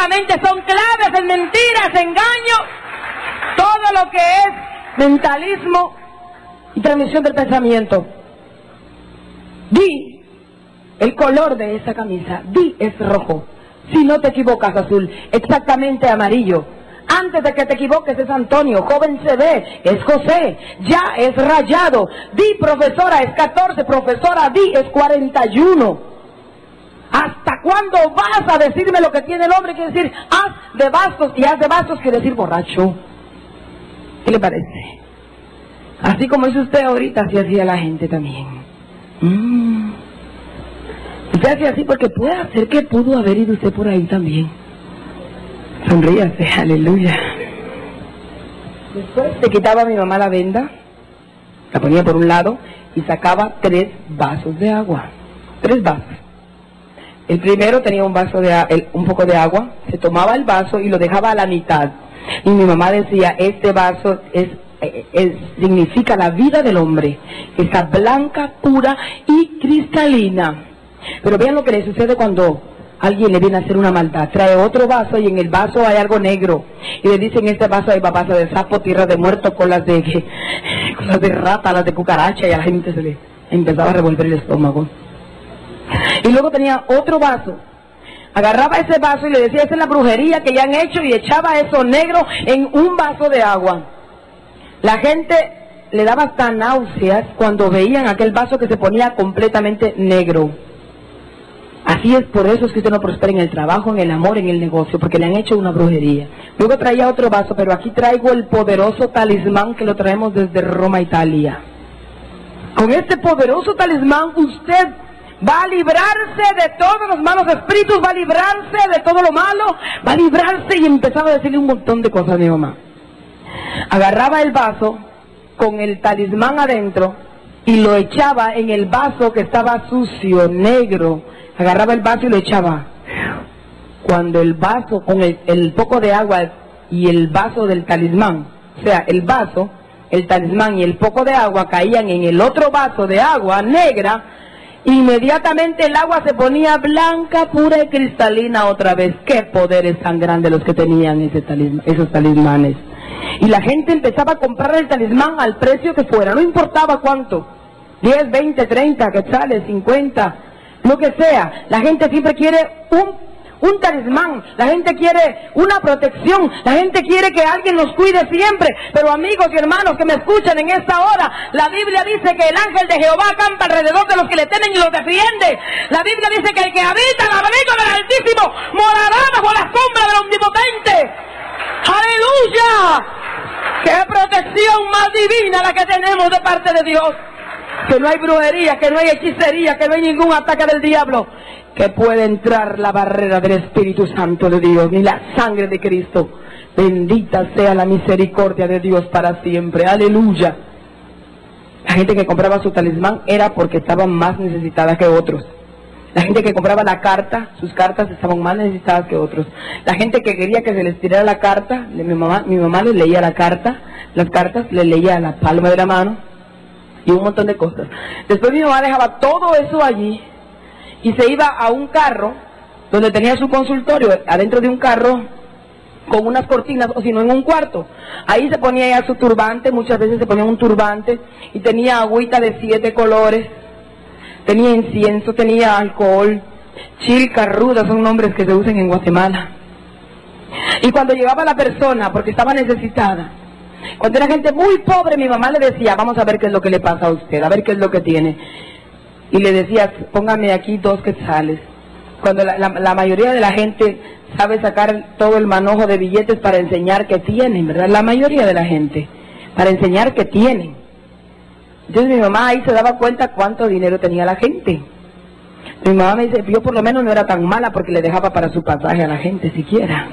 solamente son claves en mentiras, engaño, todo lo que es mentalismo y transmisión del pensamiento. Di el color de esa camisa, di es rojo, si no te equivocas azul, exactamente amarillo. Antes de que te equivoques es Antonio, joven se ve, es José, ya es rayado. Di profesora es 14, profesora di es 41. ¿Hasta cuándo vas a decirme lo que tiene el hombre? Quiere decir, haz de bastos, y haz de bastos quiere decir borracho. ¿Qué le parece? Así como hizo usted ahorita, así hacía la gente también. Usted hacía así porque puede ser que pudo haber ido usted por ahí también. Sonríase, aleluya. Después se quitaba mi mamá la venda, la ponía por un lado y sacaba 3 vasos de agua. 3 vasos. El primero tenía un poco de agua, se tomaba el vaso y lo dejaba a la mitad. Y mi mamá decía, este vaso significa la vida del hombre, está blanca, pura y cristalina. Pero vean lo que le sucede cuando alguien le viene a hacer una maldad. Trae otro vaso y en el vaso hay algo negro. Y le dicen, en este vaso hay babasa de sapo, tierra de muerto, colas de rata, las de cucaracha, y a la gente se le empezaba a revolver el estómago. Y luego tenía otro vaso. Agarraba ese vaso y le decía, esa es la brujería que ya han hecho, y echaba eso negro en un vaso de agua. La gente le daba hasta náuseas cuando veían aquel vaso que se ponía completamente negro. Así es, por eso es que usted no prospera en el trabajo, en el amor, en el negocio, porque le han hecho una brujería. Luego traía otro vaso, pero aquí traigo el poderoso talismán que lo traemos desde Roma, Italia. Con este poderoso talismán usted va a librarse de todos los malos espíritus, va a librarse de todo lo malo, va a librarse, y empezaba a decirle un montón de cosas a mi mamá. Agarraba el vaso con el talismán adentro y lo echaba en el vaso que estaba sucio, negro. Agarraba el vaso y lo echaba. Cuando el vaso, con el poco de agua y el vaso del talismán, o sea, el vaso, el talismán y el poco de agua caían en el otro vaso de agua negra, inmediatamente el agua se ponía blanca, pura y cristalina otra vez. ¡Qué poderes tan grandes los que tenían esos talismanes! Y la gente empezaba a comprar el talismán al precio que fuera, no importaba cuánto, 10, 20, 30 quetzales, 50, lo que sea. La gente siempre quiere un talismán, la gente quiere una protección, la gente quiere que alguien nos cuide siempre. Pero amigos y hermanos que me escuchan en esta hora, la Biblia dice que el ángel de Jehová acampa alrededor de los que le temen y los defiende. La Biblia dice que el que habita el abrigo del Altísimo morará bajo la sombra del Omnipotente. ¡Aleluya! ¡Qué protección más divina la que tenemos de parte de Dios! Que no hay brujería, que no hay hechicería, que no hay ningún ataque del diablo que pueda entrar la barrera del Espíritu Santo de Dios, ni la sangre de Cristo. Bendita sea la misericordia de Dios para siempre. Aleluya. La gente que compraba su talismán era porque estaban más necesitadas que otros. La gente que compraba la carta, sus cartas estaban más necesitadas que otros. La gente que quería que se les tirara la carta, mi mamá les leía la carta, las cartas, les leía la palma de la mano y un montón de cosas. Después mi mamá dejaba todo eso allí y se iba a un carro donde tenía su consultorio, adentro de un carro con unas cortinas, o si no en un cuarto. Ahí se ponía ya su turbante, muchas veces se ponía un turbante y tenía agüita de 7 colores. Tenía incienso, tenía alcohol, chilca, ruda, son nombres que se usan en Guatemala. Y cuando llegaba la persona, porque estaba necesitada, cuando era gente muy pobre, mi mamá le decía, vamos a ver qué es lo que le pasa a usted, a ver qué es lo que tiene. Y le decía, póngame aquí 2 quetzales. Cuando la mayoría de la gente sabe sacar todo el manojo de billetes para enseñar que tienen, ¿verdad? La mayoría de la gente, para enseñar que tienen. Entonces mi mamá ahí se daba cuenta cuánto dinero tenía la gente. Mi mamá me dice, yo por lo menos no era tan mala porque le dejaba para su pasaje a la gente siquiera.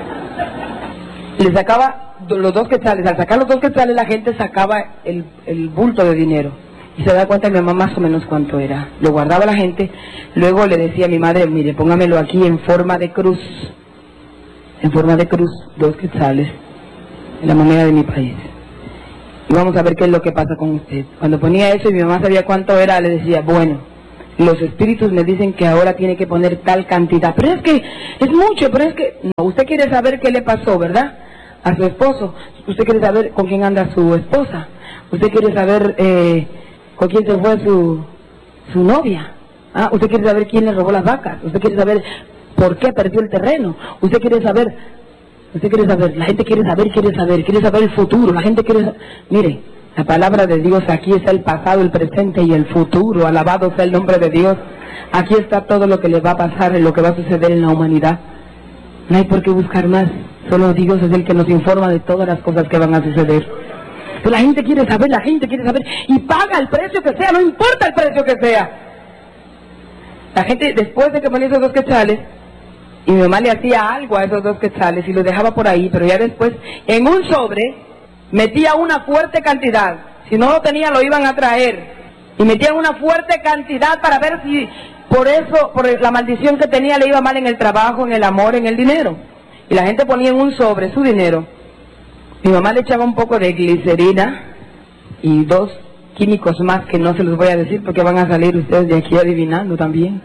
Le sacaba los 2 quetzales, al sacar los 2 quetzales la gente sacaba el bulto de dinero. Y se da cuenta mi mamá más o menos cuánto era. Lo guardaba la gente, luego le decía a mi madre, mire, póngamelo aquí en forma de cruz. En forma de cruz, 2 quetzales, en la moneda de mi país. Y vamos a ver qué es lo que pasa con usted. Cuando ponía eso y mi mamá sabía cuánto era, le decía, bueno, los espíritus me dicen que ahora tiene que poner tal cantidad, pero es que es mucho, pero es que no, usted quiere saber qué le pasó, ¿verdad? A su esposo, usted quiere saber con quién anda su esposa, usted quiere saber con quién se fue su novia, usted quiere saber quién le robó las vacas, usted quiere saber por qué perdió el terreno, usted quiere saber, la gente quiere saber el futuro, la gente quiere saber. Mire, la palabra de Dios, aquí está el pasado, el presente y el futuro, alabado sea el nombre de Dios. Aquí está todo lo que le va a pasar, lo que va a suceder en la humanidad. No hay por qué buscar más, solo Dios es el que nos informa de todas las cosas que van a suceder. Pero la gente quiere saber, y paga el precio que sea, no importa el precio que sea. La gente, después de que ponía esos 2 quetzales, y mi mamá le hacía algo a esos 2 quetzales y los dejaba por ahí, pero ya después, en un sobre, metía una fuerte cantidad. Si no lo tenía, lo iban a traer. Y metían una fuerte cantidad para ver si por la maldición que tenía, le iba mal en el trabajo, en el amor, en el dinero. Y la gente ponía en un sobre su dinero. Mi mamá le echaba un poco de glicerina y 2 químicos más que no se los voy a decir porque van a salir ustedes de aquí adivinando también.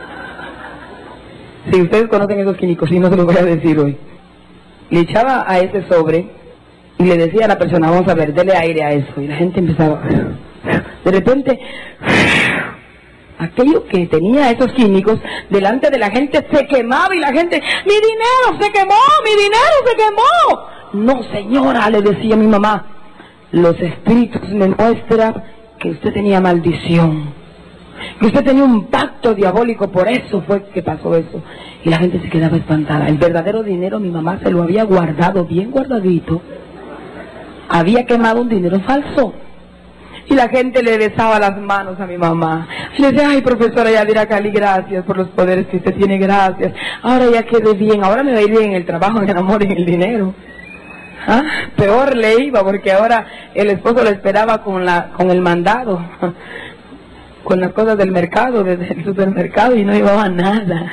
Si ustedes conocen esos químicos, sí, no se los voy a decir hoy. Le echaba a ese sobre y le decía a la persona, vamos a ver, dele aire a eso. Y la gente empezaba, de repente, aquello que tenía esos químicos delante de la gente se quemaba y la gente, ¡mi dinero se quemó! ¡Mi dinero se quemó! No, señora, le decía mi mamá, los espíritus me muestran que usted tenía maldición, que usted tenía un pacto diabólico, por eso fue que pasó eso. Y la gente se quedaba espantada. El verdadero dinero mi mamá se lo había guardado bien guardadito. Había quemado un dinero falso. Y la gente le besaba las manos a mi mamá. Y le decía, ay, profesora Yadira Cali, gracias por los poderes que usted tiene, gracias. Ahora ya quedé bien, ahora me va a ir bien en el trabajo, en el amor, en el dinero. Peor le iba, porque ahora el esposo lo esperaba con el mandado, con las cosas del mercado, desde el supermercado, y no llevaba nada.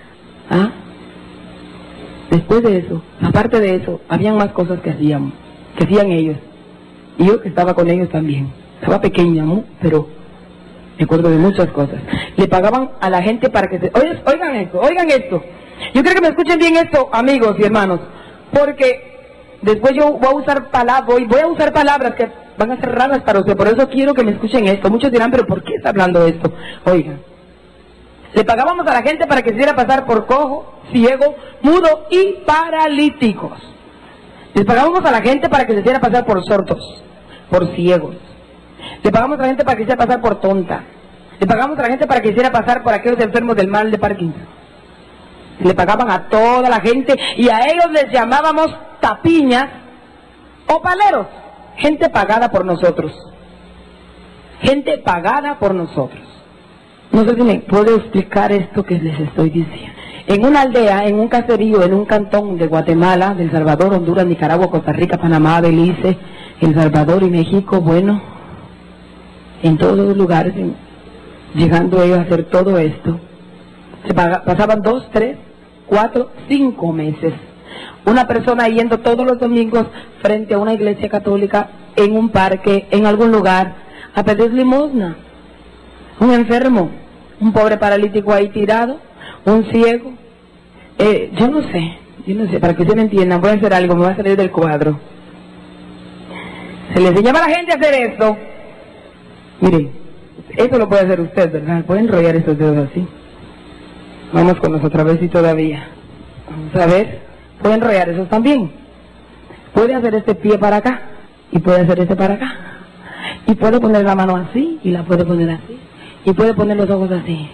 Después de eso, aparte de eso, habían más cosas que hacían ellos. Y yo que estaba con ellos también. Estaba pequeña, ¿no? Pero me acuerdo de muchas cosas. Le pagaban a la gente para que se... Oigan esto. Yo creo que me escuchen bien esto, amigos y hermanos, porque después yo voy a usar palabras que van a ser raras para usted, por eso quiero que me escuchen esto. Muchos dirán, pero ¿por qué está hablando esto? Oigan, le pagábamos a la gente para que se hiciera pasar por cojo, ciego, mudo y paralíticos. Les pagábamos a la gente para que se hiciera pasar por sordos, por ciegos. Le pagamos a la gente para que se hiciera pasar por tonta. Le pagamos a la gente para que se hiciera pasar por aquellos enfermos del mal de Parkinson. Le pagaban a toda la gente y a ellos les llamábamos tapiñas o paleros. Gente pagada por nosotros. Gente pagada por nosotros. No sé si me puedo explicar esto que les estoy diciendo. En una aldea, en un caserío, en un cantón de Guatemala, de El Salvador, Honduras, Nicaragua, Costa Rica, Panamá, Belice, El Salvador y México, bueno, en todos los lugares, llegando ellos a hacer todo esto, pasaban 2, 3, 4, 5 meses. Una persona yendo todos los domingos frente a una iglesia católica, en un parque, en algún lugar, a pedir limosna. Un enfermo, un pobre paralítico ahí tirado, un ciego. Yo no sé, para que ustedes me entiendan, voy a hacer algo, me voy a salir del cuadro. Se le enseñaba a la gente a hacer esto. Miren, eso lo puede hacer usted, ¿verdad? Puede enrollar estos dedos así. Vamos con los otra vez y todavía. Vamos a ver. Puede enrollar esos también. Puede hacer este pie para acá y puede hacer este para acá. Y puede poner la mano así y la puede poner así. Y puede poner los ojos así.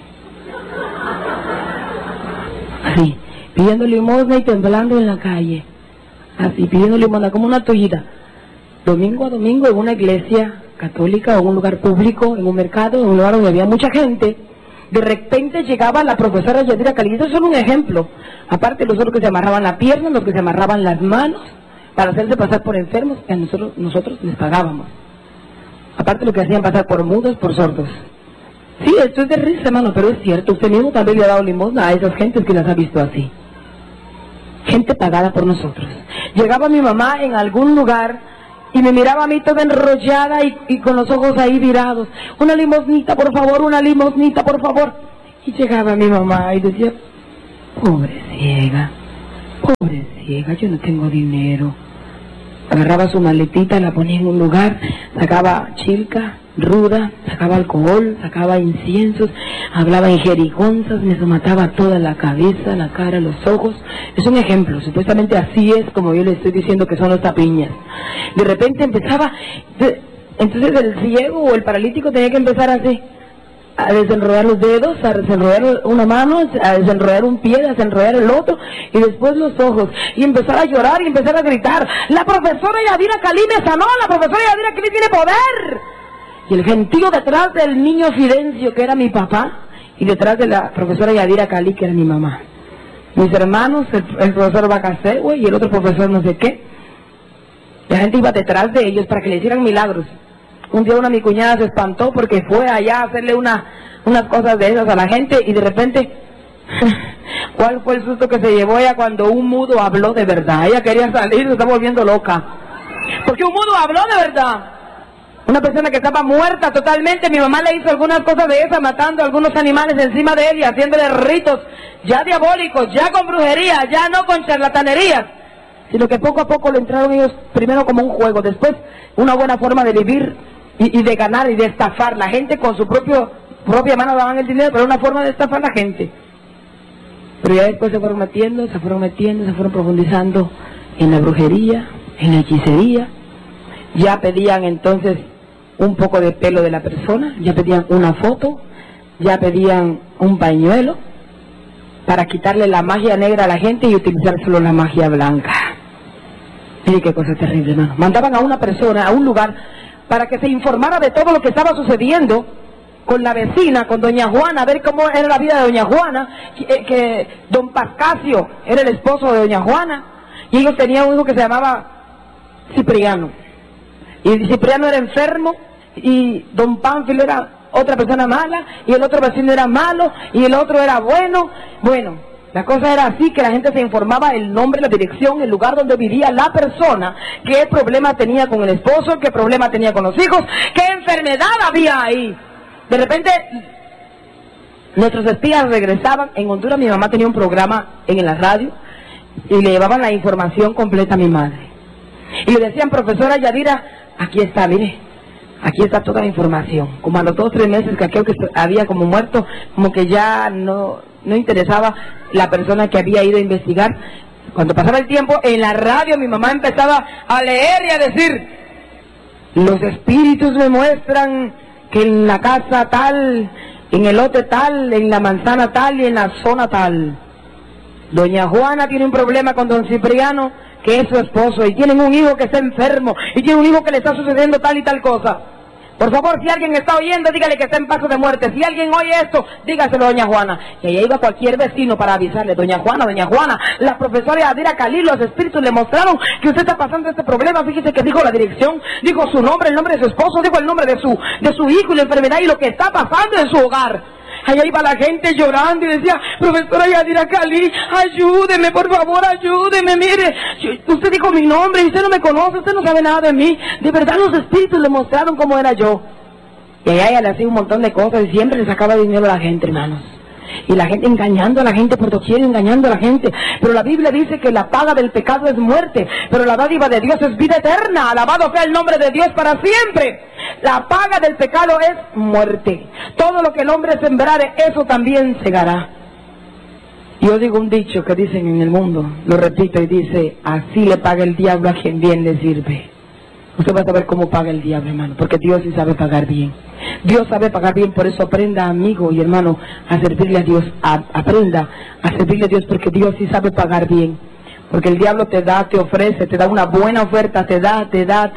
Así, pidiendo limosna y temblando en la calle. Así, pidiendo limosna como una toallita. Domingo a domingo en una iglesia católica o en un lugar público, en un mercado, en un lugar donde había mucha gente. De repente llegaba la profesora Yadira Cali. Eso es solo un ejemplo. Aparte los otros que se amarraban la pierna, los que se amarraban las manos para hacerse pasar por enfermos, que a nosotros les pagábamos. Aparte lo que hacían pasar por mudos, por sordos. Sí, esto es de risa, hermano, pero es cierto. Usted mismo también le ha dado limosna a esas gentes que las ha visto así. Gente pagada por nosotros. Llegaba mi mamá en algún lugar Y me miraba a mí toda enrollada y con los ojos ahí virados. Una limosnita, por favor, una limosnita, por favor. Y llegaba mi mamá y decía, pobre ciega, yo no tengo dinero. Agarraba su maletita, la ponía en un lugar, sacaba chilca, ruda, sacaba alcohol, sacaba inciensos, hablaba en jerigonzas, me somataba toda la cabeza, la cara, los ojos. Es un ejemplo, supuestamente así es como yo le estoy diciendo que son los tapiñas. De repente empezaba, entonces el ciego o el paralítico tenía que empezar así, a desenrollar los dedos, a desenrollar una mano, a desenrollar un pie, a desenrollar el otro, y después los ojos, y empezar a llorar y empezar a gritar, la profesora Yadira Calí me sanó, la profesora Yadira Calí tiene poder. Y el gentío detrás del niño Fidencio, que era mi papá, y detrás de la profesora Yadira Calí, que era mi mamá. Mis hermanos, el profesor Bacasegüe y el otro profesor no sé qué. La gente iba detrás de ellos para que le hicieran milagros. Un día una mi cuñada se espantó porque fue allá a hacerle unas cosas de esas a la gente y de repente, ¿cuál fue el susto que se llevó ella cuando un mudo habló de verdad? Ella quería salir, se está volviendo loca. Porque un mudo habló de verdad. Una persona que estaba muerta totalmente, mi mamá le hizo algunas cosas de esas, matando a algunos animales encima de ella, haciéndole ritos ya diabólicos, ya con brujería, ya no con charlatanerías, sino que poco a poco lo entraron ellos primero como un juego, después una buena forma de vivir y de ganar y de estafar. La gente con su propia mano daban el dinero, pero una forma de estafar a la gente. Pero ya después se fueron metiendo, se fueron profundizando en la brujería, en la hechicería. Ya pedían entonces un poco de pelo de la persona, ya pedían una foto, ya pedían un pañuelo para quitarle la magia negra a la gente y utilizar solo la magia blanca. Mire qué cosa terrible, hermano. Mandaban a una persona a un lugar para que se informara de todo lo que estaba sucediendo con la vecina, con doña Juana, a ver cómo era la vida de doña Juana, que don Pascasio era el esposo de doña Juana, y ellos tenían un hijo que se llamaba Cipriano, y Cipriano era enfermo, y don Pánfilo era otra persona mala, y el otro vecino era malo, y el otro era bueno. Bueno, la cosa era así, que la gente se informaba el nombre, la dirección, el lugar donde vivía la persona, qué problema tenía con el esposo, qué problema tenía con los hijos, qué enfermedad había ahí. De repente, nuestros espías regresaban. En Honduras mi mamá tenía un programa en la radio y le llevaban la información completa a mi madre. Y le decían, profesora Yadira, aquí está, mire, aquí está toda la información. Como a los 2 o 3 meses que aquel que había como muerto, como que ya no interesaba la persona que había ido a investigar. Cuando pasaba el tiempo, en la radio mi mamá empezaba a leer y a decir, los espíritus me muestran que en la casa tal, en el lote tal, en la manzana tal y en la zona tal, doña Juana tiene un problema con don Cipriano, que es su esposo, y tienen un hijo que está enfermo, y tiene un hijo que le está sucediendo tal y tal cosa. Por favor, si alguien está oyendo, dígale que está en paso de muerte. Si alguien oye esto, dígaselo a doña Juana. Y ahí iba cualquier vecino para avisarle, doña Juana, la profesora Yadira Calí, los espíritus le mostraron que usted está pasando este problema. Fíjese que dijo la dirección, dijo su nombre, el nombre de su esposo, dijo el nombre de su hijo y la enfermedad y lo que está pasando en su hogar. Allá iba la gente llorando y decía, profesora Yadira Calí, ayúdeme, por favor, ayúdeme, mire, usted dijo mi nombre y usted no me conoce, usted no sabe nada de mí. De verdad los espíritus le mostraron cómo era yo. Y allá ella le hacía un montón de cosas y siempre le sacaba dinero a la gente, hermanos. Y la gente engañando a la gente por doquier, engañando a la gente. Pero la Biblia dice que la paga del pecado es muerte, pero la dádiva de Dios es vida eterna. Alabado sea el nombre de Dios para siempre. La paga del pecado es muerte. Todo lo que el hombre sembrare, eso también segará. Yo digo un dicho que dicen en el mundo, lo repito y dice, así le paga el diablo a quien bien le sirve. Usted va a saber cómo paga el diablo, hermano, porque Dios sí sabe pagar bien. Dios sabe pagar bien, por eso aprenda, amigo y hermano, a servirle a Dios. Aprenda a servirle a Dios, porque Dios sí sabe pagar bien. Porque el diablo te da, te ofrece, te da una buena oferta, te da,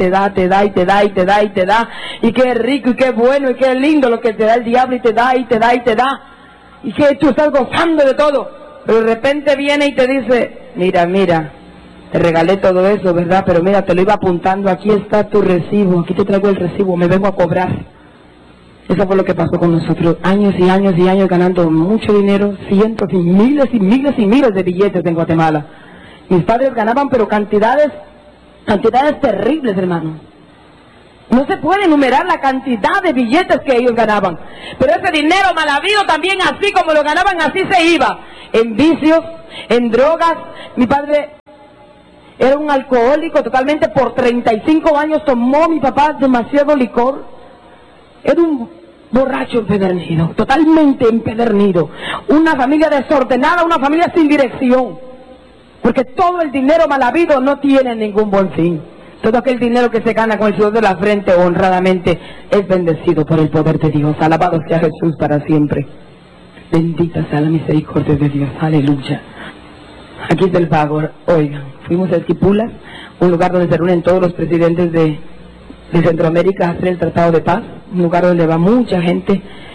y qué rico, y qué bueno, y qué lindo lo que te da el diablo, y te da, y que tú estás gozando de todo. Pero de repente viene y te dice, mira, te regalé todo eso, ¿verdad? Pero mira, te lo iba apuntando, aquí está tu recibo, aquí te traigo el recibo, me vengo a cobrar. Eso fue lo que pasó con nosotros, años y años y años ganando mucho dinero, cientos y miles y miles y miles de billetes en Guatemala. Mis padres ganaban, pero cantidades Cantidades terribles, hermano. No se puede enumerar la cantidad de billetes que ellos ganaban. Pero ese dinero mal habido también, así como lo ganaban, así se iba. En vicios, en drogas. Mi padre era un alcohólico totalmente. Por 35 años tomó mi papá demasiado licor. Era un borracho empedernido, totalmente empedernido. Una familia desordenada, una familia sin dirección. Porque todo el dinero mal habido no tiene ningún buen fin. Todo aquel dinero que se gana con el sudor de la frente honradamente es bendecido por el poder de Dios. Alabado sea Jesús para siempre. Bendita sea la misericordia de Dios. Aleluya. Aquí está el pago. Oigan, fuimos a Esquipulas, un lugar donde se reúnen todos los presidentes de Centroamérica a hacer el Tratado de Paz. Un lugar donde va mucha gente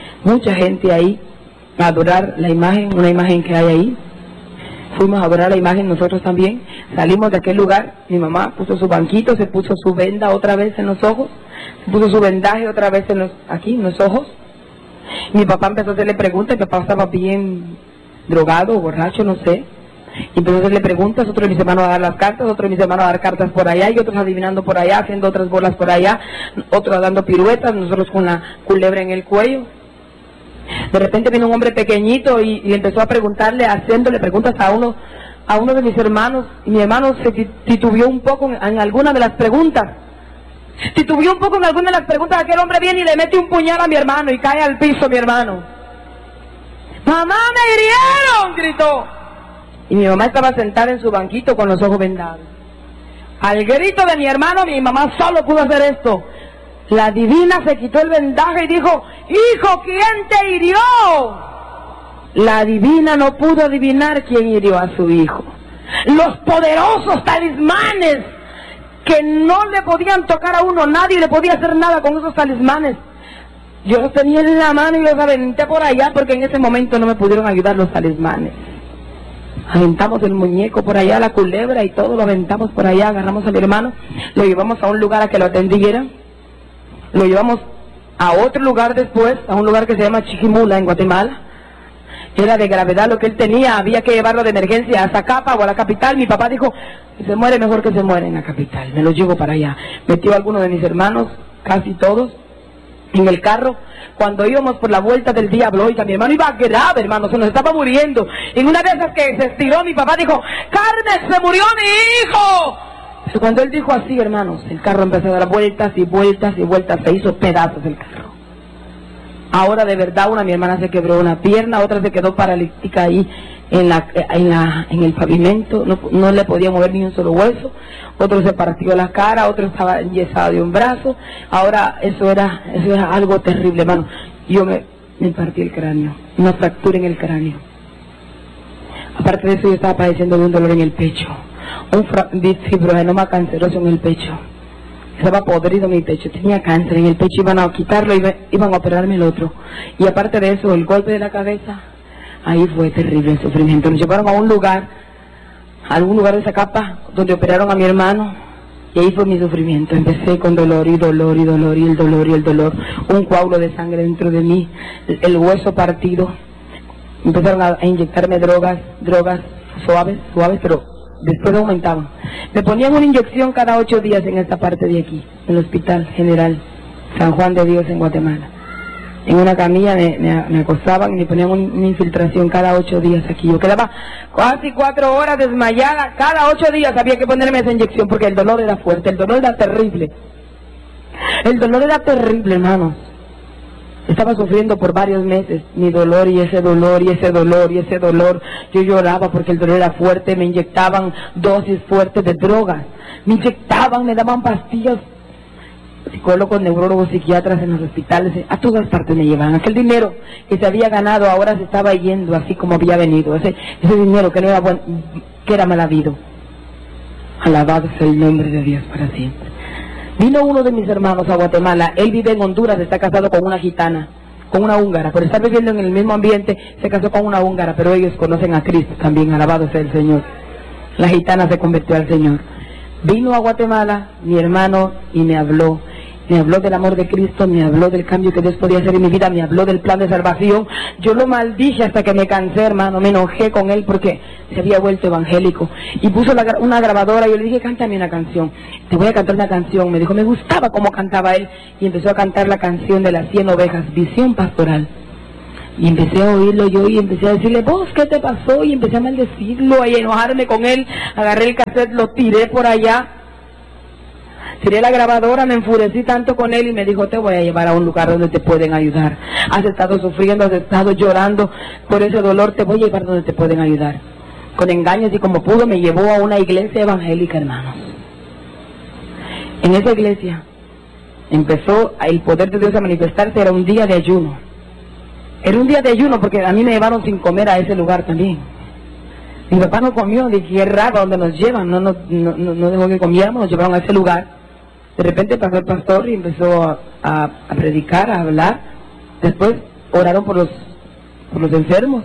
ahí a adorar la imagen, una imagen que hay ahí. Fuimos a adorar la imagen nosotros también. Salimos de aquel lugar, mi mamá puso su banquito, se puso su venda otra vez en los ojos, se puso su vendaje otra vez aquí en los ojos. Mi papá empezó a hacerle preguntas, mi papá estaba bien drogado, borracho, no sé. Y empezó a hacerle preguntas, otros de mis hermanos a dar las cartas, otros de mis hermanos a dar cartas por allá, y otros adivinando por allá, haciendo otras bolas por allá, otros dando piruetas, nosotros con la culebra en el cuello. De repente vino un hombre pequeñito y empezó a preguntarle, haciéndole preguntas a uno de mis hermanos, y mi hermano se titubeó un poco en alguna de las preguntas. Titubeó un poco en alguna de las preguntas, aquel hombre viene y le mete un puñal a mi hermano y cae al piso mi hermano. ¡Mamá, me hirieron!, gritó. Y mi mamá estaba sentada en su banquito con los ojos vendados. Al grito de mi hermano, mi mamá solo pudo hacer esto. La divina se quitó el vendaje y dijo: ¡Hijo, quién te hirió! La divina no pudo adivinar quién hirió a su hijo. Los poderosos talismanes que no le podían tocar a uno, nadie le podía hacer nada con esos talismanes. Yo los tenía en la mano y los aventé por allá porque en ese momento no me pudieron ayudar los talismanes. Aventamos el muñeco por allá, la culebra y todo lo aventamos por allá, agarramos a mi hermano, lo llevamos a un lugar a que lo atendieran. Lo llevamos a otro lugar después, a un lugar que se llama Chiquimula, en Guatemala. Era de gravedad lo que él tenía, había que llevarlo de emergencia a Zacapa o a la capital. Mi papá dijo: si se muere, mejor que se muere en la capital, me lo llevo para allá. Metió a algunos de mis hermanos, casi todos, en el carro. Cuando íbamos por la vuelta del diablo, oiga, mi hermano iba grave, hermano, se nos estaba muriendo. En una de esas que se estiró, mi papá dijo: ¡Carmen, se murió mi hijo! Pero cuando él dijo así, hermanos, el carro empezó a dar vueltas y vueltas y vueltas, se hizo pedazos el carro. Ahora de verdad mi hermana se quebró una pierna, otra se quedó paralítica ahí en el pavimento, no le podía mover ni un solo hueso, otro se partió la cara, otro estaba enyesado de un brazo. Ahora eso era algo terrible, hermano. Yo me partí el cráneo, una fractura en el cráneo. Aparte de eso, yo estaba padeciendo de un dolor en el pecho, un fibroadenoma canceroso en el pecho. Estaba podrido mi pecho, tenía cáncer en el pecho, iban a quitarlo, iban a operarme el otro. Y aparte de eso, el golpe de la cabeza, ahí fue terrible el sufrimiento. Nos llevaron a algún lugar de Zacapa, donde operaron a mi hermano, y ahí fue mi sufrimiento. Empecé con dolor y dolor y dolor y el dolor y el dolor, un coágulo de sangre dentro de mí, el hueso partido. Empezaron a inyectarme drogas suaves, pero después aumentaban. Me ponían una inyección cada 8 días en esta parte de aquí, en el Hospital General San Juan de Dios en Guatemala. En una camilla me acostaban y me ponían una infiltración cada 8 días aquí. Yo quedaba casi 4 horas desmayada, cada 8 días había que ponerme esa inyección porque el dolor era fuerte, el dolor era terrible. El dolor era terrible, hermanos. Estaba sufriendo por varios meses mi dolor y ese dolor y ese dolor y ese dolor. Yo lloraba porque el dolor era fuerte, me inyectaban dosis fuertes de drogas. Me inyectaban, me daban pastillas. Psicólogos, neurólogos, psiquiatras en los hospitales, a todas partes me llevaban. Aquel dinero que se había ganado ahora se estaba yendo así como había venido. Ese dinero que no era bueno, que era mal habido. Alabado sea el nombre de Dios para siempre. Vino uno de mis hermanos a Guatemala, él vive en Honduras, está casado con una gitana, con una húngara, por estar viviendo en el mismo ambiente, se casó con una húngara, pero ellos conocen a Cristo también, alabado sea el Señor. La gitana se convirtió al Señor. Vino a Guatemala mi hermano y me habló, Me habló del amor de Cristo, me habló del cambio que Dios podía hacer en mi vida, me habló del plan de salvación. Yo lo maldije hasta que me cansé, hermano, me enojé con él porque se había vuelto evangélico. Y puso una grabadora y yo le dije, cántame una canción. Te voy a cantar una canción. Me dijo, me gustaba cómo cantaba él. Y empezó a cantar la canción de las 100 ovejas, Visión Pastoral. Y empecé a oírlo yo y empecé a decirle, vos, ¿qué te pasó? Y empecé a maldecirlo, a enojarme con él. Agarré el cassette, lo tiré por allá. Tiré la grabadora, me enfurecí tanto con él y me dijo, te voy a llevar a un lugar donde te pueden ayudar. Has estado sufriendo, has estado llorando por ese dolor, te voy a llevar donde te pueden ayudar. Con engaños y como pudo me llevó a una iglesia evangélica, hermanos. En esa iglesia empezó el poder de Dios a manifestarse, era un día de ayuno. Era un día de ayuno porque a mí me llevaron sin comer a ese lugar también. Mi papá no comió, dije, qué raro, ¿dónde nos llevan? No dejó que comiéramos, nos llevaron a ese lugar. De repente pasó el pastor y empezó a predicar, a hablar. Después oraron por los enfermos.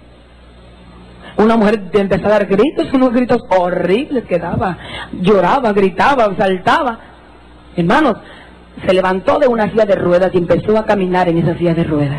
Una mujer empezó a dar gritos, unos gritos horribles que daba. Lloraba, gritaba, saltaba. Hermanos, se levantó de una silla de ruedas y empezó a caminar en esa silla de ruedas.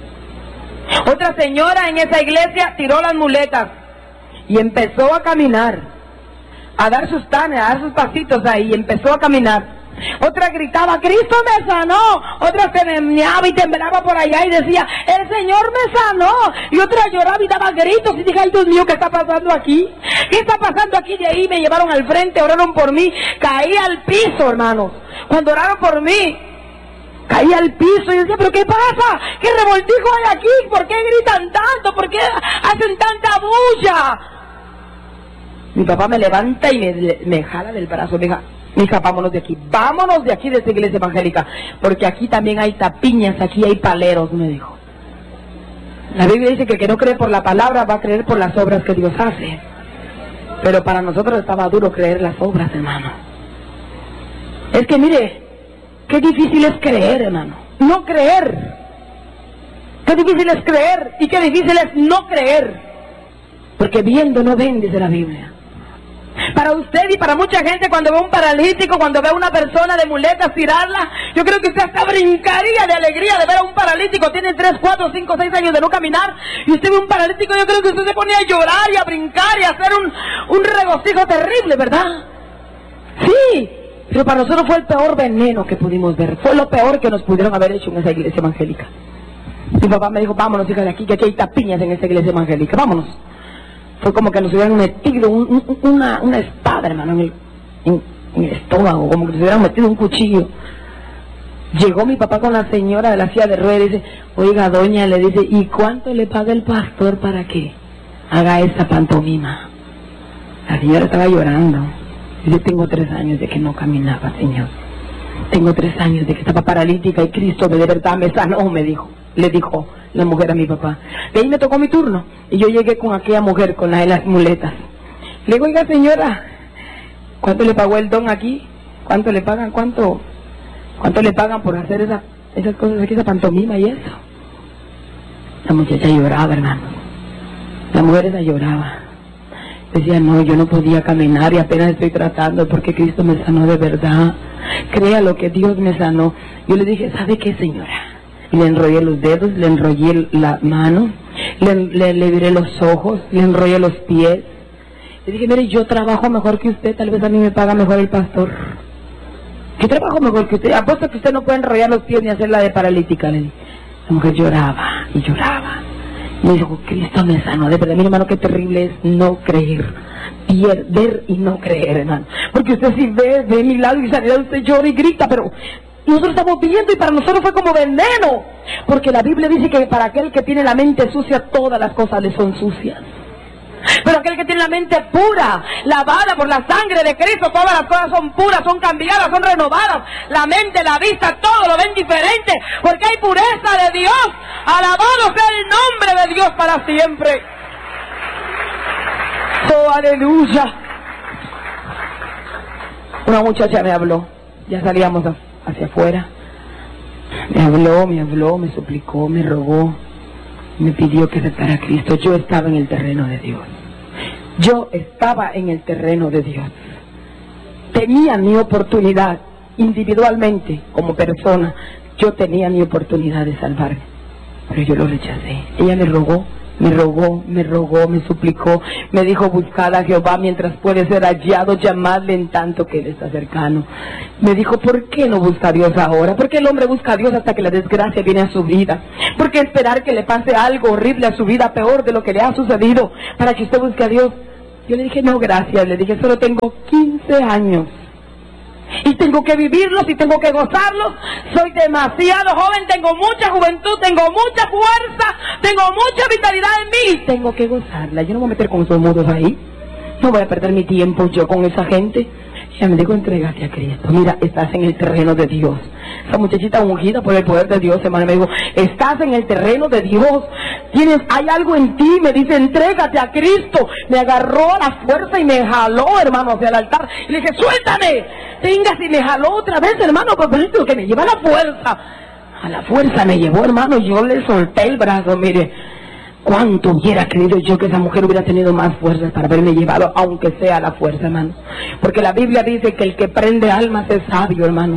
Otra señora en esa iglesia tiró las muletas y empezó a caminar, a dar sus tanes, a dar sus pasitos ahí, y empezó a caminar. Otra gritaba, Cristo me sanó. Otra se meneaba y temblaba por allá y decía, el Señor me sanó. Y otra lloraba y daba gritos y dije, ay Dios mío, ¿qué está pasando aquí? ¿Qué está pasando aquí? De ahí me llevaron al frente, oraron por mí, caí al piso, hermanos. Cuando oraron por mí, caí al piso y decía, ¿pero qué pasa? ¿Qué revoltijo hay aquí? ¿Por qué gritan tanto? ¿Por qué hacen tanta bulla? Mi papá me levanta y me jala del brazo, me dijo, mija, vámonos de aquí de esta iglesia evangélica, porque aquí también hay tapiñas, aquí hay paleros, me dijo. La Biblia dice que el que no cree por la palabra va a creer por las obras que Dios hace. Pero para nosotros estaba duro creer las obras, hermano. Es que mire, qué difícil es creer, hermano. No creer. Qué difícil es creer y qué difícil es no creer. Porque viendo no ven, dice la Biblia. Para usted y para mucha gente, cuando ve un paralítico, cuando ve a una persona de muletas tirarla, yo creo que usted hasta brincaría de alegría de ver a un paralítico. Tiene 3, 4, 5, 6 años de no caminar y usted ve un paralítico, yo creo que usted se pone a llorar y a brincar y a hacer un regocijo terrible, ¿verdad? Sí, pero para nosotros fue el peor veneno que pudimos ver. Fue lo peor que nos pudieron haber hecho en esa iglesia evangélica. Mi papá me dijo, vámonos, hija, de aquí, que aquí hay tapiñas en esa iglesia evangélica, vámonos. Fue como que nos hubieran metido una espada, hermano, en el estómago, como que nos hubieran metido un cuchillo. Llegó mi papá con la señora de la silla de ruedas y dice, oiga, doña, le dice, ¿y cuánto le paga el pastor para que haga esa pantomima? La señora estaba llorando. Yo tengo 3 años de que no caminaba, Señor. Tengo 3 años de que estaba paralítica y Cristo de verdad me sanó, me dijo. Le dijo la mujer a mi papá. De ahí me tocó mi turno y yo llegué con aquella mujer con las muletas. Le digo, oiga señora, ¿cuánto le pagó el don aquí? ¿Cuánto le pagan? ¿Cuánto le pagan por hacer esas cosas aquí, esa pantomima y eso? La muchacha lloraba, hermano. La mujer esa lloraba. Decía, no, yo no podía caminar y apenas estoy tratando porque Cristo me sanó de verdad. Crea lo que Dios me sanó. Yo le dije, ¿sabe qué, señora? Y le enrollé los dedos, le enrollé la mano, le viré los ojos, le enrollé los pies. Le dije, mire, yo trabajo mejor que usted, tal vez a mí me paga mejor el pastor. Yo trabajo mejor que usted, apuesto que usted no puede enrollar los pies ni hacer la de paralítica, le dije. La mujer lloraba y lloraba. Y me dijo, Cristo me sanó, de verdad, mi hermano, qué terrible es no creer. Ver y no creer, hermano. Porque usted si ve milagro y sanidad, usted llora y grita, pero nosotros estamos viendo y para nosotros fue como veneno. Porque la Biblia dice que para aquel que tiene la mente sucia, todas las cosas le son sucias. Pero aquel que tiene la mente pura, lavada por la sangre de Cristo, todas las cosas son puras, son cambiadas, son renovadas. La mente, la vista, todo lo ven diferente, porque hay pureza de Dios. Alabado sea el nombre de Dios para siempre. Oh, aleluya. Una muchacha me habló, ya salíamos hacia afuera. Me habló, me suplicó, me rogó, me pidió que aceptara a Cristo. Yo estaba en el terreno de Dios. Yo estaba en el terreno de Dios. Tenía mi oportunidad individualmente, como persona, yo tenía mi oportunidad de salvarme, pero yo lo rechacé. Ella me rogó, me suplicó, me dijo: buscad a Jehová mientras puede ser hallado, llamadle en tanto que Él está cercano. Me dijo: ¿por qué no busca a Dios ahora? ¿Por qué el hombre busca a Dios hasta que la desgracia viene a su vida? ¿Por qué esperar que le pase algo horrible a su vida, peor de lo que le ha sucedido, para que usted busque a Dios? Yo le dije: no, gracias. Le dije: solo tengo 15 años y tengo que vivirlos y tengo que gozarlos. Soy demasiado joven, tengo mucha juventud, tengo mucha fuerza, tengo mucha vitalidad en mí y tengo que gozarla. Yo no me voy a meter con esos mudos ahí, no voy a perder mi tiempo yo con esa gente. Ella me dijo: entrégate a Cristo, mira, estás en el terreno de Dios. Esa muchachita ungida por el poder de Dios, hermano, me dijo: estás en el terreno de Dios, hay algo en ti. Me dice: entrégate a Cristo. Me agarró a la fuerza y me jaló, hermano, hacia el altar. Y le dije: suéltame. Venga, si me jaló otra vez, hermano, por eso que me lleva a la fuerza. A la fuerza me llevó, hermano, yo le solté el brazo. Mire, cuánto hubiera querido yo que esa mujer hubiera tenido más fuerzas para haberme llevado, aunque sea a la fuerza, hermano. Porque la Biblia dice que el que prende almas es sabio, hermano.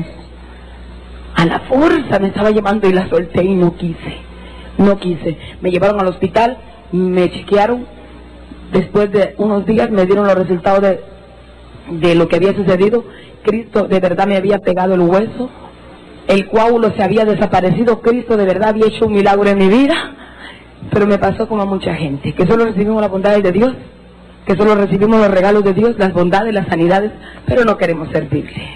A la fuerza me estaba llevando y la solté y no quise. Me llevaron al hospital, me chequearon. Después de unos días me dieron los resultados de lo que había sucedido. Cristo de verdad me había pegado el hueso, el coágulo se había desaparecido. Cristo de verdad había hecho un milagro en mi vida. Pero me pasó como a mucha gente, que solo recibimos las bondades de Dios, que solo recibimos los regalos de Dios, las bondades, las sanidades, pero no queremos servirle.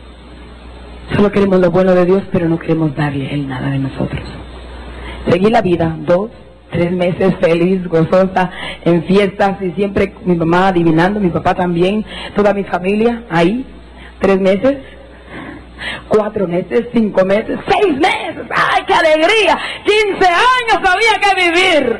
Solo queremos lo bueno de Dios, pero no queremos darle a Él nada de nosotros. Seguí la vida 2, 3 meses feliz, gozosa, en fiestas, y siempre mi mamá adivinando, mi papá también, toda mi familia ahí. 3 meses, 4 meses, 5 meses, 6 meses. ¡Ay, qué alegría! 15 años había que vivir.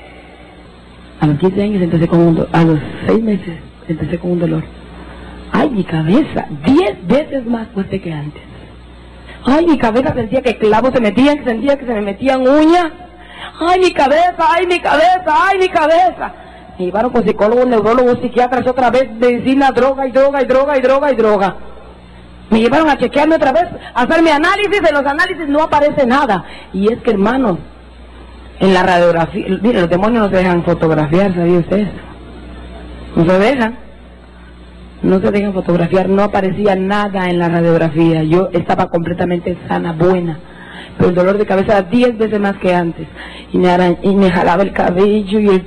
A los 15 años empecé con un dolor. A los 6 meses empecé con un dolor. ¡Ay, mi cabeza! 10 veces más fuerte que antes. ¡Ay, mi cabeza! Sentía que clavos se metían, sentía que se me metían uñas. ¡Ay, mi cabeza! ¡Ay, mi cabeza! ¡Ay, mi cabeza! Me llevaron con psicólogos, neurólogos, psiquiatras, otra vez medicina, droga. Me llevaron a chequearme otra vez, a hacerme análisis. En los análisis no aparece nada. Y es que, hermanos, en la radiografía, mire, los demonios no se dejan fotografiar, ¿sabía usted? No se dejan fotografiar, no aparecía nada en la radiografía. Yo estaba completamente sana, buena. Pero el dolor de cabeza era 10 veces más que antes. Y me jalaba el cabello, y el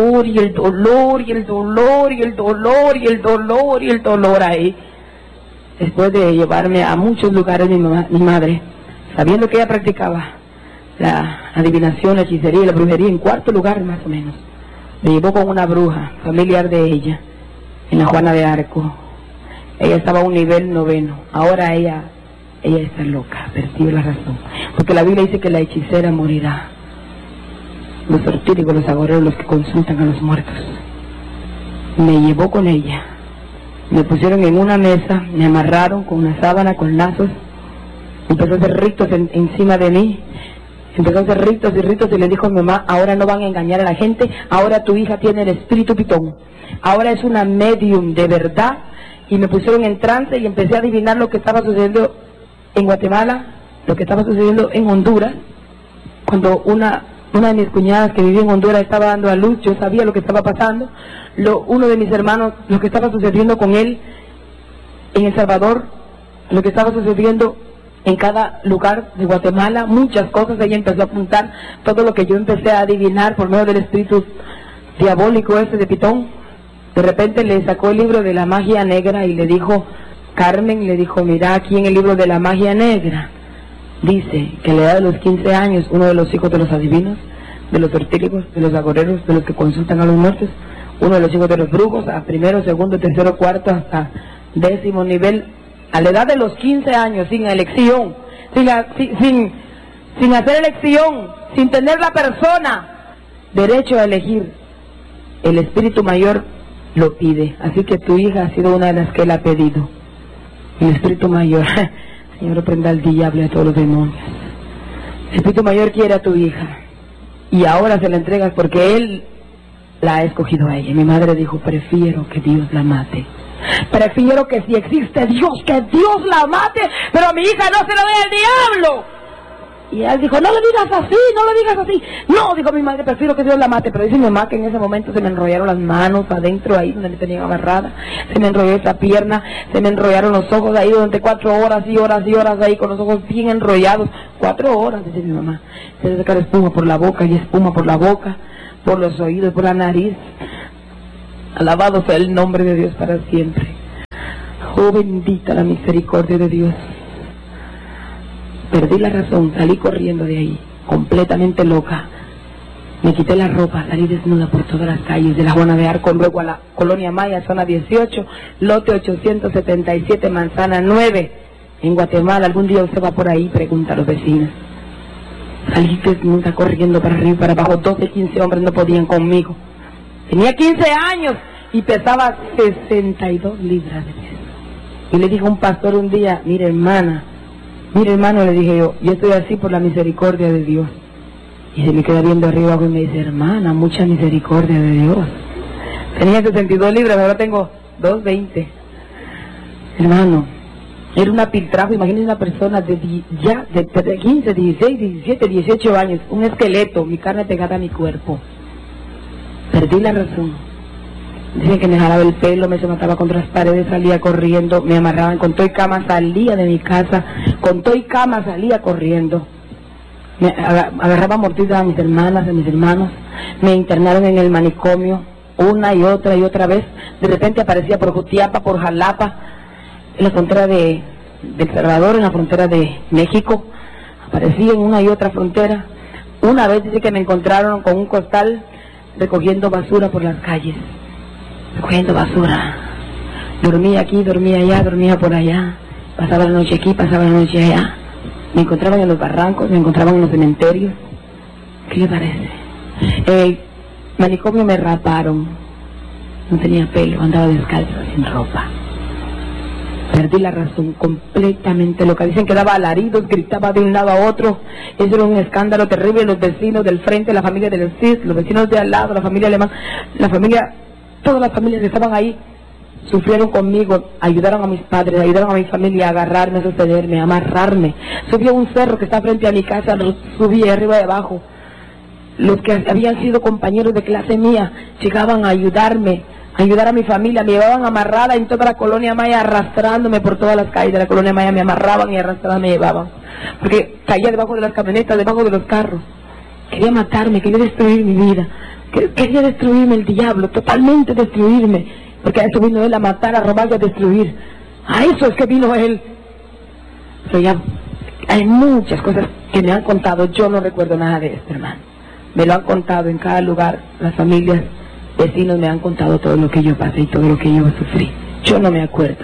dolor ahí. Después de llevarme a muchos lugares mi madre, sabiendo que ella practicaba la adivinación, la hechicería y la brujería, en 4 lugar más o menos, me llevó con una bruja familiar de ella, en la Juana de Arco. Ella estaba a un nivel 9. Ahora ella está loca, perdió la razón, porque la Biblia dice que la hechicera morirá. Los ortígos, los agoreros, los que consultan a los muertos. Me llevó con ella, me pusieron en una mesa, me amarraron con una sábana, con lazos, empezó a hacer ritos encima de mí, empezó a hacer ritos y le dijo a mi mamá: ahora no van a engañar a la gente, ahora tu hija tiene el espíritu pitón, ahora es una medium de verdad. Y me pusieron en trance y empecé a adivinar lo que estaba sucediendo en Guatemala, lo que estaba sucediendo en Honduras. Cuando una de mis cuñadas que vivía en Honduras estaba dando a luz, yo sabía lo que estaba pasando. Uno de mis hermanos, lo que estaba sucediendo con él en El Salvador, lo que estaba sucediendo en cada lugar de Guatemala, muchas cosas. Ella empezó a apuntar todo lo que yo empecé a adivinar por medio del espíritu diabólico ese de Pitón. De repente le sacó el libro de la magia negra y le dijo: Carmen, le dijo, mira, aquí en el libro de la magia negra dice que a la edad de los 15 años uno de los hijos de los adivinos, de los ortígos, de los agoreros, de los que consultan a los muertos, uno de los hijos de los brujos, a 1º, 2º, 3º, 4º hasta 10º nivel, a la edad de los 15 años, sin elección, sin hacer elección, sin tener la persona derecho a elegir, el espíritu mayor lo pide. Así que tu hija ha sido una de las que él ha pedido. El espíritu mayor, Señor, reprenda al diablo y a todos los demonios. El espíritu mayor quiere a tu hija y ahora se la entregas porque él la ha escogido a ella. Mi madre dijo: prefiero que Dios la mate Prefiero que si existe Dios, que Dios la mate, pero a mi hija no se la dé al diablo. Y él dijo, no le digas así, no le digas así. No, dijo mi madre, prefiero que Dios la mate. Pero dice mi mamá que en ese momento se me enrollaron las manos adentro, ahí donde me tenían amarrada. Se me enrolló esa pierna, se me enrollaron los ojos ahí durante 4 horas y horas y horas ahí con los ojos bien enrollados. 4 horas, dice mi mamá. Se sacar espuma por la boca y espuma por la boca, por los oídos, por la nariz. Alabado sea el nombre de Dios para siempre. Oh, bendita la misericordia de Dios. Perdí la razón, salí corriendo de ahí, completamente loca. Me quité la ropa, salí desnuda por todas las calles de la Juana de Arco, luego a la Colonia Maya, zona 18, lote 877, manzana 9, en Guatemala. Algún día usted va por ahí, pregunta a los vecinos. Salí desnuda, corriendo para arriba y para abajo. 12, 15 hombres no podían conmigo. Tenía 15 años y pesaba 62 libras de peso. Y le dijo a un pastor un día, mire hermano, le dije yo estoy así por la misericordia de Dios. Y se me queda viendo arriba abajo y me dice, hermana, mucha misericordia de Dios. Tenía 62 libras, ahora tengo 220. Hermano, era una piltrafa. Imagínense una persona de 15, 16, 17, 18 años, un esqueleto, mi carne pegada a mi cuerpo. Perdí la razón. Dicen que me jalaba el pelo, me se mataba contra las paredes, salía corriendo, me amarraban con todo y cama, salía de mi casa, con todo y cama salía corriendo. Me agarraba mordidas a mis hermanas, a mis hermanos, me internaron en el manicomio una y otra vez. De repente aparecía por Jutiapa, por Jalapa, en la frontera de El Salvador, en la frontera de México. Aparecía en una y otra frontera. Una vez dice que me encontraron con un costal recogiendo basura por las calles, recogiendo basura. Dormía aquí, dormía allá, dormía por allá, pasaba la noche aquí, pasaba la noche allá. Me encontraban en los barrancos, me encontraban en los cementerios. ¿Qué le parece? El manicomio me raparon, no tenía pelo, andaba descalzo, sin ropa. Perdí la razón, completamente loca. Dicen que daba alaridos, gritaba de un lado a otro. Eso era un escándalo terrible. Los vecinos del frente, la familia del CIS, los vecinos de al lado, la familia alemana, la familia, todas las familias que estaban ahí, sufrieron conmigo, ayudaron a mis padres, ayudaron a mi familia a agarrarme, a sostenerme, a amarrarme. Subí a un cerro que está frente a mi casa, lo subí arriba y abajo. Los que habían sido compañeros de clase mía llegaban a ayudarme, a ayudar a mi familia, me llevaban amarrada en toda la Colonia Maya, arrastrándome por todas las calles de la Colonia Maya, me amarraban y arrastraban, me llevaban, porque caía debajo de las camionetas, debajo de los carros. Quería matarme, quería destruir mi vida, quería destruirme el diablo, totalmente destruirme, porque a eso vino él, a matar, a robar y a destruir. A eso es que vino él. Pero ya hay muchas cosas que me han contado, yo no recuerdo nada de esto, hermano. Me lo han contado en cada lugar, las familias, vecinos me han contado todo lo que yo pasé y todo lo que yo sufrí. Yo no me acuerdo.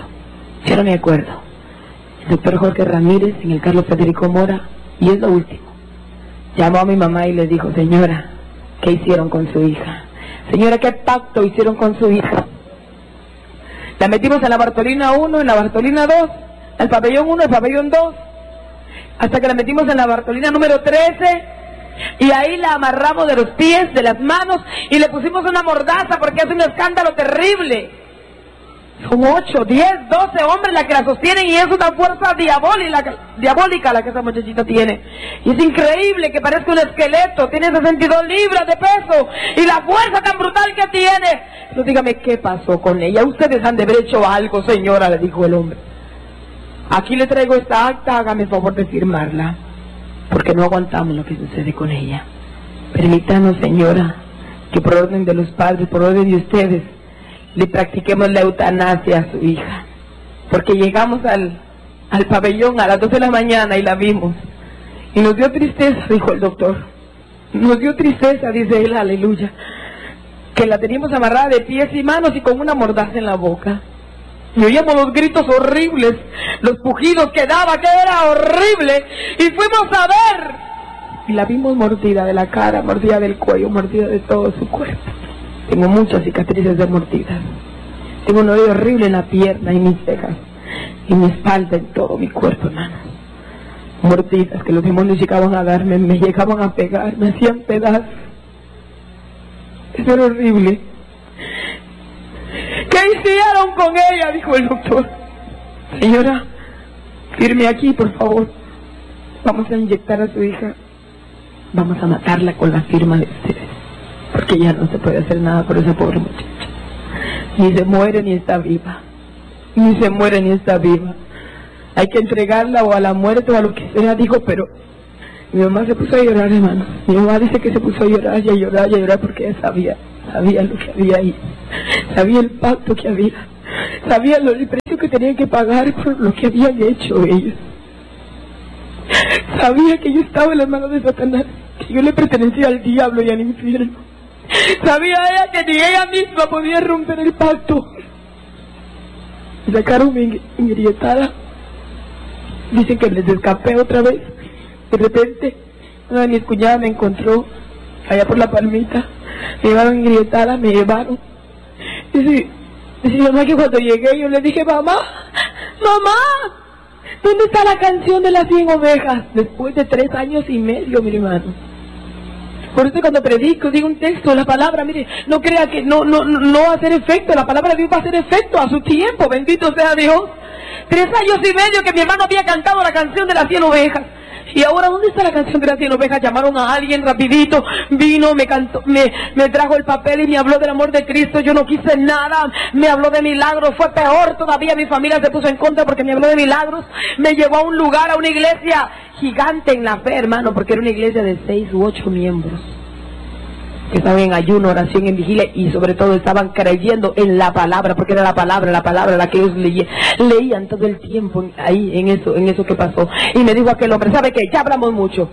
El doctor Jorge Ramírez, en el Carlos Federico Mora, y es lo último, llamó a mi mamá y le dijo, señora, ¿qué hicieron con su hija? Señora, ¿qué pacto hicieron con su hija? La metimos en la Bartolina 1, en la Bartolina 2, al pabellón 1, al pabellón 2, hasta que la metimos en la Bartolina número 13, y ahí la amarramos de los pies, de las manos, y le pusimos una mordaza porque hace un escándalo terrible. Son 8, 10, 12 hombres las que la sostienen y es una fuerza diabólica la que esa muchachita tiene. Y es increíble que parezca un esqueleto, tiene 62 libras de peso y la fuerza tan brutal que tiene. Pero dígame, ¿qué pasó con ella? Ustedes han de haber hecho algo, señora, le dijo el hombre. Aquí le traigo esta acta, hágame el favor de firmarla, porque no aguantamos lo que sucede con ella. Permítanos, señora, que por orden de los padres, por orden de ustedes, le practiquemos la eutanasia a su hija. Porque llegamos al pabellón a las 2 de la mañana y la vimos. Y nos dio tristeza, dijo el doctor. Nos dio tristeza, dice él, aleluya, que la teníamos amarrada de pies y manos y con una mordaza en la boca. Y oíamos los gritos horribles, los pujidos que daba, que era horrible. Y fuimos a ver. Y la vimos mordida de la cara, mordida del cuello, mordida de todo su cuerpo. Tengo muchas cicatrices de mordidas. Tengo un odio horrible en la pierna y mis cejas, y mi espalda, en todo mi cuerpo, hermano. Mordidas que los demonios llegaban a darme, me llegaban a pegar, me hacían pedazos. Eso era horrible. ¿Qué hicieron con ella?, dijo el doctor. Señora, firme aquí, por favor. Vamos a inyectar a su hija. Vamos a matarla con la firma de ustedes, porque ya no se puede hacer nada por esa pobre muchacha. Ni se muere ni está viva. Ni se muere ni está viva. Hay que entregarla o a la muerte o a lo que sea, dijo, pero mi mamá se puso a llorar, hermano. Mi mamá dice que se puso a llorar y a llorar y a llorar porque ella sabía lo que había ahí. Sabía el pacto que había. Sabía el precio que tenían que pagar por lo que habían hecho ellos. Sabía que yo estaba en las manos de Satanás, que yo le pertenecía al diablo y al infierno. Sabía ella que ni ella misma podía romper el pacto. Me sacaron engrietada. Dicen que les escapé otra vez. De repente, una de mis cuñadas me encontró allá por la Palmita. Me llevaron engrietada, me llevaron. Dice mamá que cuando llegué yo le dije, mamá, ¿dónde está la canción de las 100 ovejas? Después de 3 años y medio, mi hermano. Por eso cuando predico, digo un texto, la palabra, mire, no crea que no va a hacer efecto, la palabra de Dios va a hacer efecto a su tiempo, bendito sea Dios. 3 años y medio que mi hermano había cantado la canción de las 100 ovejas. Y ahora, ¿dónde está la canción de las 100 ovejas? Llamaron a alguien rapidito, vino, me cantó, me trajo el papel y me habló del amor de Cristo. Yo no quise nada, me habló de milagros, fue peor todavía, mi familia se puso en contra porque me habló de milagros. Me llevó a un lugar, a una iglesia gigante en la fe, hermano, porque era una iglesia de 6 u 8 miembros. Que estaban en ayuno, oración, en vigilia y sobre todo estaban creyendo en la palabra, porque era la palabra la que ellos leían todo el tiempo ahí en eso que pasó. Y me dijo aquel hombre, ¿sabe qué? Ya hablamos mucho.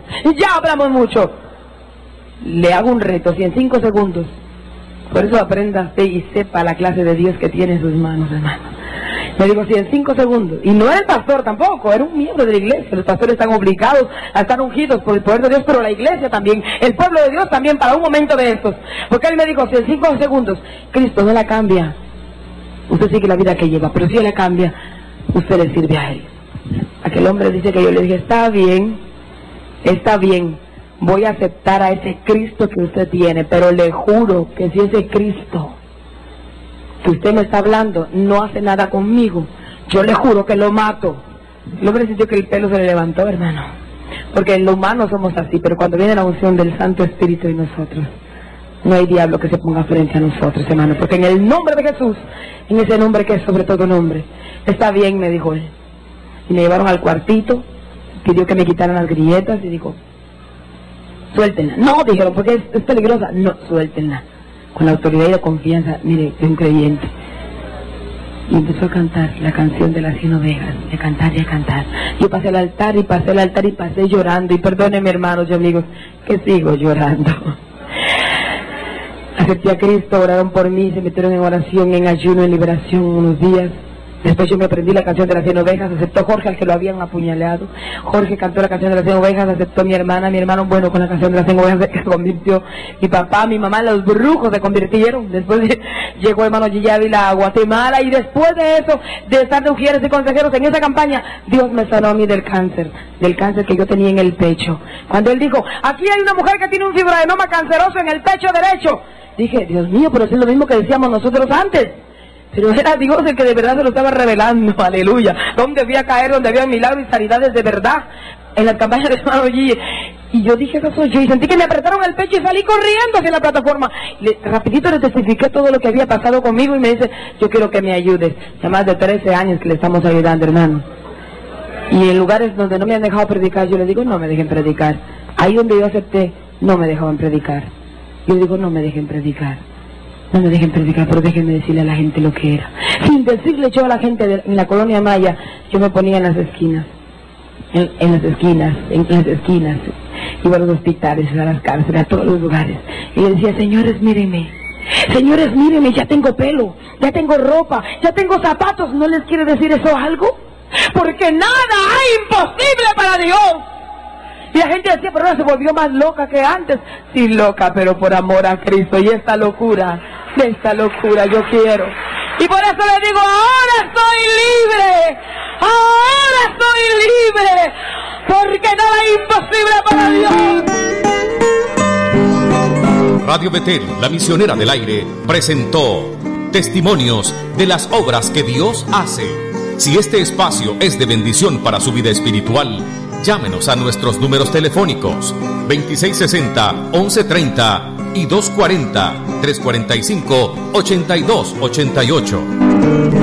Le hago un reto, si en 5 segundos, por eso aprenda y sepa la clase de Dios que tiene en sus manos, hermano. Me digo, si en 5 segundos, y no era el pastor tampoco, era un miembro de la iglesia. Los pastores están obligados a estar ungidos por el poder de Dios, pero la iglesia también, el pueblo de Dios también, para un momento de estos. Porque él me dijo, si en 5 segundos Cristo no la cambia, usted sigue la vida que lleva, pero si él la cambia, usted le sirve a él. Aquel hombre dice que yo le dije, está bien, voy a aceptar a ese Cristo que usted tiene, pero le juro que si ese Cristo que usted me está hablando no hace nada conmigo, yo le juro que lo mato. El hombre sintió que el pelo se le levantó, hermano, porque en lo humano somos así, pero cuando viene la unción del Santo Espíritu en nosotros, no hay diablo que se ponga frente a nosotros, hermano, porque en el nombre de Jesús, en ese nombre que es sobre todo nombre, está bien, me dijo él. Y me llevaron al cuartito, pidió que me quitaran las grilletas y dijo, suéltenla. No, dijeron, porque es peligrosa. No, suéltenla. Con la autoridad y la confianza, mire, de un creyente. Y empezó a cantar la canción de las 100 ovejas, y a cantar. Yo pasé al altar y pasé llorando, y perdónenme, hermanos y amigos, que sigo llorando. Acepté a Cristo, oraron por mí, se metieron en oración, en ayuno, en liberación unos días. Después yo me aprendí la canción de las 100 ovejas, aceptó Jorge al que lo habían apuñaleado. Jorge cantó la canción de las 100 ovejas, aceptó mi hermano, bueno, con la canción de las 100 ovejas se convirtió. Mi papá, mi mamá, los brujos se convirtieron. Después llegó hermano Gigi Ávila a Guatemala, y después de eso, de estar de ujieres y consejeros en esa campaña, Dios me sanó a mí del cáncer que yo tenía en el pecho. Cuando él dijo, aquí hay una mujer que tiene un fibroadenoma canceroso en el pecho derecho. Dije, Dios mío, pero es lo mismo que decíamos nosotros antes. Pero era Dios el que de verdad se lo estaba revelando, aleluya. Donde había caer, donde había milagros y sanidades de verdad, en las campañas de hermano Gigi. Y yo dije, eso soy yo, y sentí que me apretaron el pecho y salí corriendo hacia la plataforma. Rapidito le testifiqué todo lo que había pasado conmigo y me dice, yo quiero que me ayudes. Ya más de 13 años que le estamos ayudando, hermano. Y en lugares donde no me han dejado predicar, yo le digo, no me dejen predicar. Ahí donde yo acepté, no me dejaban predicar. Yo digo, no me dejen predicar. No me dejen predicar, pero déjenme decirle a la gente lo que era. Sin decirle yo a la gente en la colonia Maya, yo me ponía en las esquinas. En las esquinas. Iba a los hospitales, a las cárceles, a todos los lugares. Y le decía, señores, mírenme, ya tengo pelo, ya tengo ropa, ya tengo zapatos. ¿No les quiere decir eso algo? Porque nada hay imposible para Dios. Y la gente decía, pero ahora se volvió más loca que antes. Sí, loca, pero por amor a Cristo. Y esta locura yo quiero. Y por eso le digo, ahora estoy libre, porque nada es imposible para Dios. Radio Betel, la misionera del aire, presentó testimonios de las obras que Dios hace. Si este espacio es de bendición para su vida espiritual, llámenos a nuestros números telefónicos 2660-1130 y 240-345-8288.